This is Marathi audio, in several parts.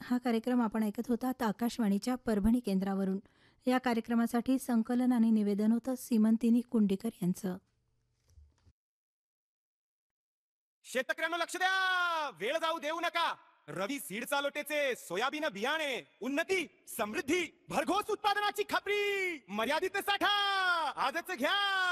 हा कार्यक्रम आपण ऐकत होतात आकाशवाणीच्या परभणी केंद्रावरून. या कार्यक्रमासाठी संकलन आणि निवेदन होतं सीमंतिनी कुंडीकर यांचं. शेतकऱ्यांना लक्ष द्या, वेळ जाऊ देऊ नका. रवी सीड चालोटेचे सोयाबीन बियाणे, उन्नती, समृद्धी, भरघोस उत्पादनाची खात्री, मर्यादित साठा आजच घ्या.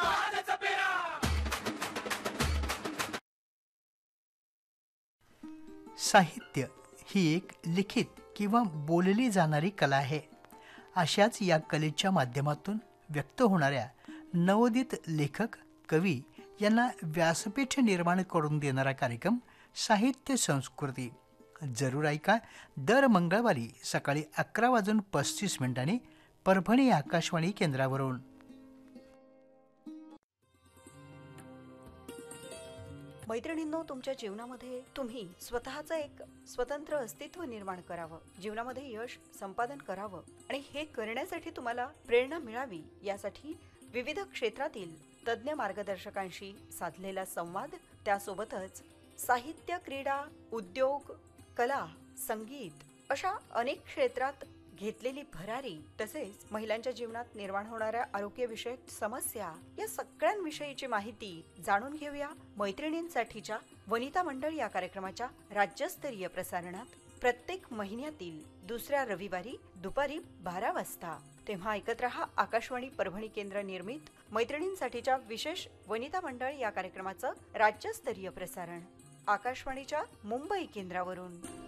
साहित्य ही एक लिखित किंवा बोलली जाणारी कला आहे. अशाच या कलेच्या माध्यमातून व्यक्त होणाऱ्या नवोदित लेखक कवी यांना व्यासपीठ निर्माण करून देणारा कार्यक्रम साहित्य संस्कृती. जरूर ऐका दर मंगळवारी सकाळी 11:35 परभणी आकाशवाणी केंद्रावरून. मैत्रिणींनो, तुमच्या जीवनामध्ये तुम्ही स्वतःचं एक स्वतंत्र अस्तित्व निर्माण करावं, जीवनामध्ये यश संपादन करावं आणि हे करण्यासाठी तुम्हाला प्रेरणा मिळावी यासाठी विविध क्षेत्रातील तज्ज्ञ मार्गदर्शकांशी साधलेला संवाद, त्यासोबतच साहित्य, क्रीडा, उद्योग, कला, संगीत अशा अनेक क्षेत्रात घेतलेली भरारी, तसेच महिलांच्या जीवनात निर्माण होणाऱ्या आरोग्यविषयक समस्या या सगळ्यांविषयीची माहिती जाणून घेऊया मैत्रिणींसाठीच्या वनिता मंडळ या कार्यक्रमाच्या राज्यस्तरीय प्रसारणात प्रत्येक महिन्यातील दुसऱ्या रविवारी दुपारी 12 वाजता. तेव्हा ऐकत रहा आकाशवाणी परभणी केंद्र निर्मित मैत्रिणींसाठीच्या विशेष वनिता मंडळ या कार्यक्रमाचं राज्यस्तरीय प्रसारण आकाशवाणीच्या मुंबई केंद्रावरून.